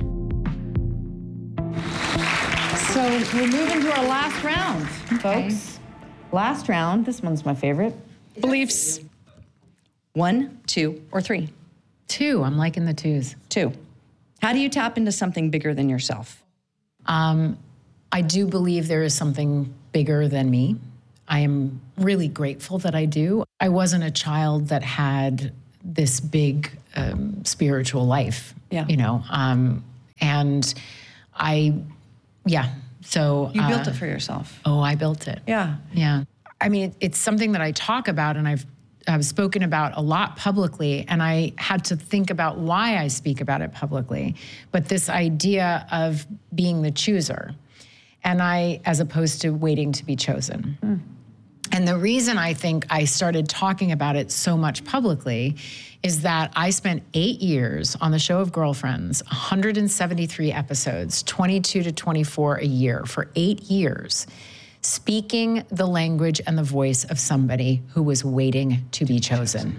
So we're moving to our last round, okay. folks. Last round. This one's my favorite. Beliefs. One, two, or three? Two. I'm liking the twos. Two. How do you tap into something bigger than yourself? Um, I do believe there is something bigger than me. I am really grateful that I do. I wasn't a child that had this big um, spiritual life, yeah. you know, um, and I, yeah. So you built uh, it for yourself. Oh, I built it. Yeah, yeah. I mean, it, it's something that I talk about, and I've I've spoken about a lot publicly, and I had to think about why I speak about it publicly. But this idea of being the chooser, and I, as opposed to waiting to be chosen. Mm. And the reason I think I started talking about it so much publicly is that I spent eight years on the show of Girlfriends, one hundred seventy-three episodes, twenty-two to twenty-four a year for eight years, speaking the language and the voice of somebody who was waiting to be chosen.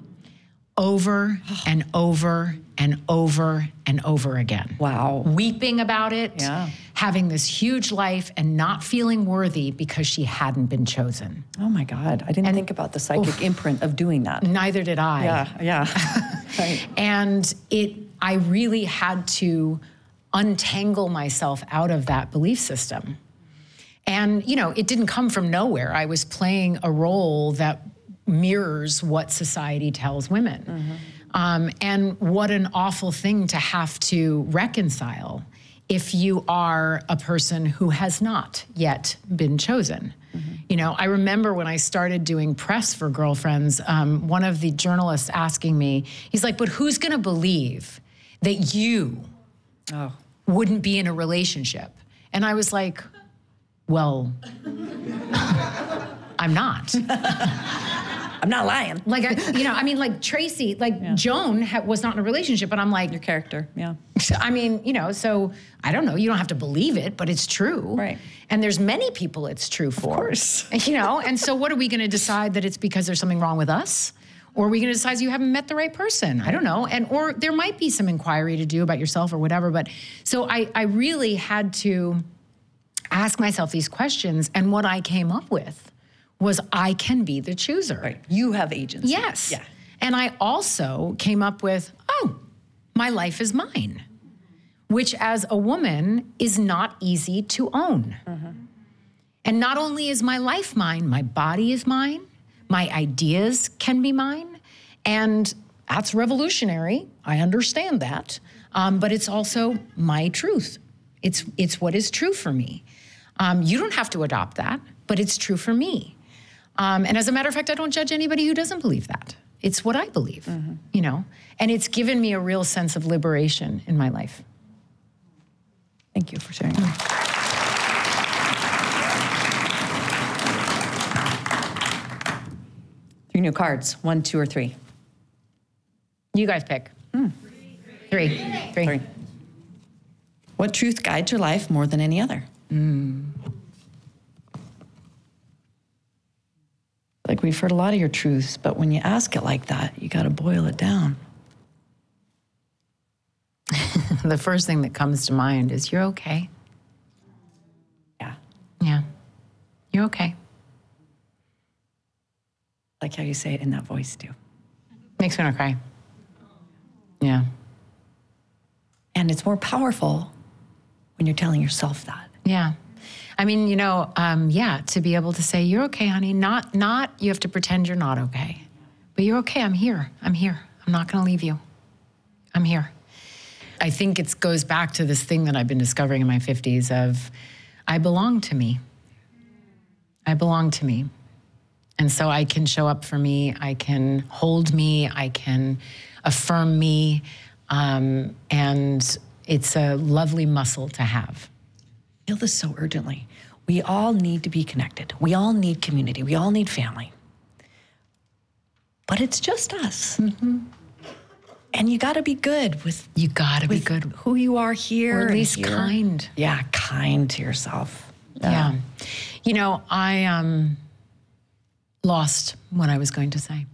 Over and over and over and over again. Wow. Weeping about it, yeah. having this huge life and not feeling worthy because she hadn't been chosen. Oh my God, I didn't and, think about the psychic oof, imprint of doing that. Neither did I. Yeah, yeah. Right. And it, I really had to untangle myself out of that belief system. And, you know, it didn't come from nowhere. I was playing a role that mirrors what society tells women. Mm-hmm. Um, and what an awful thing to have to reconcile if you are a person who has not yet been chosen. Mm-hmm. You know, I remember when I started doing press for Girlfriends, um, one of the journalists asking me, he's like, but who's gonna believe that you oh. wouldn't be in a relationship? And I was like, well, I'm not. I'm not lying. Like, I, you know, I mean, like Tracee, like yeah. Joan ha- was not in a relationship, but I'm like. Your character, yeah. I mean, you know, so I don't know, you don't have to believe it, but it's true. Right. And there's many people it's true for. Of course. You know, and so what are we gonna decide that it's because there's something wrong with us? Or are we gonna decide you haven't met the right person? I don't know. And or there might be some inquiry to do about yourself or whatever, but so I, I really had to ask myself these questions, and what I came up with was I can be the chooser. Right. You have agency. Yes. Yeah. And I also came up with, oh, my life is mine, which as a woman is not easy to own. Mm-hmm. And not only is my life mine, my body is mine, my ideas can be mine, and that's revolutionary. I understand that. Um, but it's also my truth. It's, it's what is true for me. Um, you don't have to adopt that, but it's true for me. Um, and as a matter of fact, I don't judge anybody who doesn't believe that. It's what I believe, mm-hmm. you know? And it's given me a real sense of liberation in my life. Thank you for sharing. Three new cards, one, two, or three. You guys pick. Mm. Three. Three. Three. What truth guides your life more than any other? Mm. Like, we've heard a lot of your truths, but when you ask it like that, you got to boil it down. The first thing that comes to mind is, you're okay. Yeah. Yeah. You're okay. Like how you say it in that voice, too. Makes me want to cry. Yeah. And it's more powerful when you're telling yourself that. Yeah. I mean, you know, um, yeah, to be able to say, you're okay, honey. Not, not you have to pretend you're not okay. But you're okay, I'm here. I'm here. I'm not gonna leave you. I'm here. I think it goes back to this thing that I've been discovering in my fifties of, I belong to me. I belong to me. And so I can show up for me, I can hold me, I can affirm me, um, and it's a lovely muscle to have. I feel this so urgently. We all need to be connected. We all need community. We all need family. But it's just us. Mm-hmm. And you got to be good with you got to be good who you are here, or at and least here. kind. Yeah, kind to yourself. Yeah, you know, I um lost what I was going to say.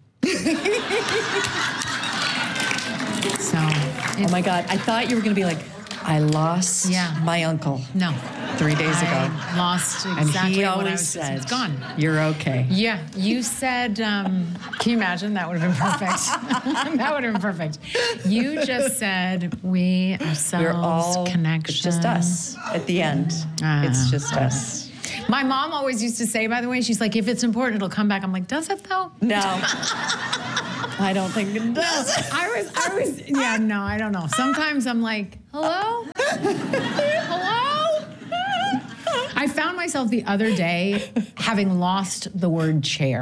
So, oh my God, I thought you were going to be like, I lost yeah. my uncle. No, three days I ago. Lost exactly and he what always I was, said, it's gone. You're okay. Yeah, you said, um, can you imagine? That would have been perfect. That would have been perfect. You just said, we ourselves, We're all connection. It's just us at the end. Uh, it's just us. My mom always used to say, by the way, she's like, if it's important, it'll come back. I'm like, does it though? No. I don't think it does. I was, I was, yeah, no, I don't know. Sometimes I'm like, hello? Hello? I found myself the other day having lost the word chair.